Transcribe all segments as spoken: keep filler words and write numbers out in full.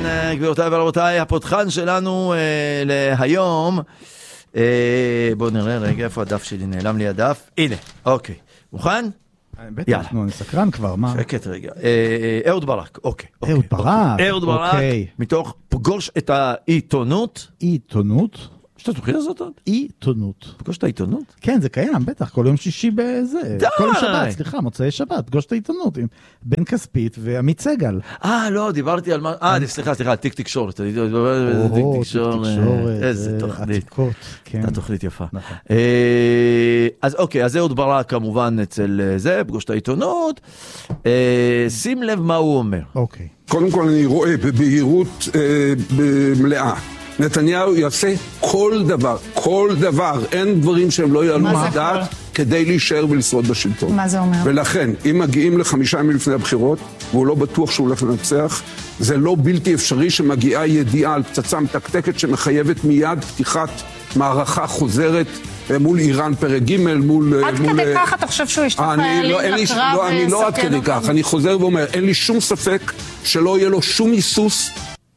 גבירותיי ורבותיי, הפותחן שלנו אה, להיום, אה, בואו נראה רגע איפה הדף שלי, נעלם לי הדף, הנה, אוקיי, מוכן? בטח, נו, אני סקרן כבר, מה? שקט רגע, אה, אהוד ברק, אוקיי. אהוד ברק, אהוד ברק, אוקיי. מתוך פגוש את העיתונות. עיתונות? יש את התוכנית הזאת עוד? עיתונות. פגוש את העיתונות? כן, זה קיים, בטח, כל יום שישי בזה. די! כל יום שבת, סליחה, מוצאי שבת, פגוש את העיתונות, עם בן כספית ועמית סגל. אה, לא, דיברתי על מה... אה, סליחה, סליחה, תיק תקשורת. תיק תקשורת. איזה תוכנית. עתיקות, כן. הייתה תוכנית יפה. אז אוקיי, אז אהוד ברק כמובן אצל זה, פגוש את העיתונות. שים לב מה הוא אומר. אוקיי. קודם כל אני רואה בבהירות מלאה. נתניהו יעשה כל דבר, כל דבר, אין דברים שהם לא יעלו מהדעת כדי להישאר ולשרוד בשלטון. מה זה אומר? ולכן, אם מגיעים לחמישה ימים לפני הבחירות, והוא לא בטוח שהוא הולך לנצח, זה לא בלתי אפשרי שמגיעה ידיעה על פצצה מתקתקת שמחייבת מיד פתיחת מערכה חוזרת מול איראן פרק ג' מול... עד כדי כך אתה חושב שהוא ישתוך חיילים לקרב? לא, אני לא עד כדי כך, אני חוזר ואומר, אין לי שום ספק שלא יהיה לו שום היסוס.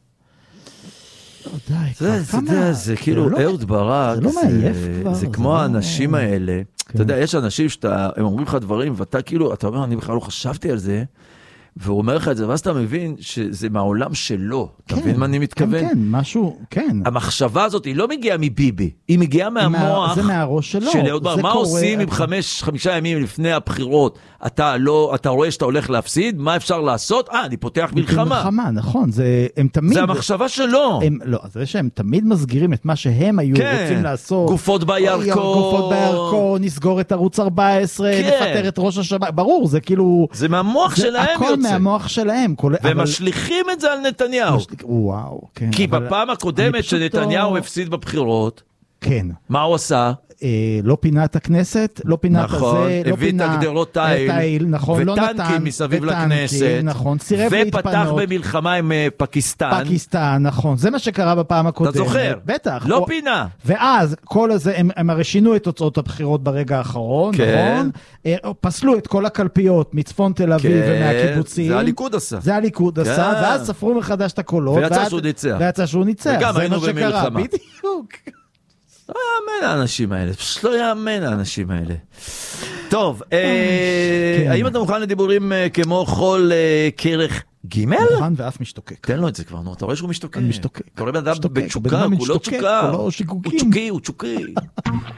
זה, זה, זה, זה כאילו, אהוד ברק, זה כמו האנשים האלה, אתה יודע, יש אנשים שאתה, הם אומרים לך דברים, ואתה כאילו, אתה אומר, אני בכלל לא חשבתי על זה, והוא אומר לך את זה, ואז אתה מבין שזה מהעולם שלו, אתה מבין מה אני מתכוון? כן, כן, משהו, כן. המחשבה הזאת, היא לא מגיעה מביבי, היא מגיעה מהמוח, זה מהראש שלו. של אהוד ברק, מה עושים עם חמש, חמישה ימים לפני הבחירות, אתה לא, אתה רואה שאתה הולך להפסיד, מה אפשר לעשות? אה, אני פותח מלחמה. מלחמה, נכון, זה, הם תמיד... זה המחשבה שלו. הם, לא, זה שהם תמיד מסגירים את מה שהם היו כן. רוצים לעשות. גופות בירקון. גופות בירקון, נסגור את ערוץ ארבע עשרה, כן. נפטר את ראש השב"כ, ברור, זה כאילו... זה מהמוח זה שלהם הכל יוצא. מהמוח שלהם. כל... ומשליכים אבל... את זה על נתניהו. מש... וואו, כן. כי אבל... בפעם הקודמת שנתניהו לא... הפסיד בבחירות, כן. מה הוא עשה? אה, לא פינה את הכנסת, לא פינה את נכון, הזה, לא הביא את הגדרות תיל, נכון, לא נתן, וטנקים מסביב וטנקים, לכנסת, נכון, סירב להתפנות. ופתח במלחמה עם פקיסטן. פקיסטן, נכון, זה מה שקרה בפעם הקודמת. אתה זוכר? בטח. לא או, פינה. ואז כל הזה, הם, הם הרי שינו את תוצאות הבחירות ברגע האחרון, כן. נכון? אה, פסלו את כל הקלפיות מצפון תל אביב כן. ומהקיבוצים. זה הליכוד עשה. זה הליכוד כן. עשה, ואז ספרו מחדש את הקולות. ויצא שהוא ניצח. ויצא שהוא ניצח. וגם זה היינו מה שקרה. במלחמה. בדיוק. לא יאמן האנשים האלה, פשוט לא יאמן האנשים האלה. טוב, האם אתה מוכן לדיבורים כמו חול כרך ג'? מוכן ואף משתוקק. תן לו את זה כבר, אתה רואה שהוא משתוקק. אני משתוקק. קורא בן אדם בתשוקה, הוא לא תשוקה. הוא צ'וקי, הוא צ'וקי.